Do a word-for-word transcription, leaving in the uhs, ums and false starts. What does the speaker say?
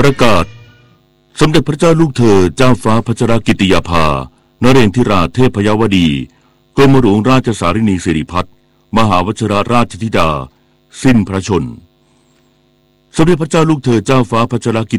ประกาศสมเด็จพระเจ้าลูกเธอเจ้าฟ้าพัชรกิติยาภานเรนทิราเทพยวดีกรมหลวงราชสารินีสิริพัฒน์มหาวชิรราชธิดาสิ้นพระชนม์สมเด็จพระเจ้าลูกเธอเจ้าฟ้าพัชรกิ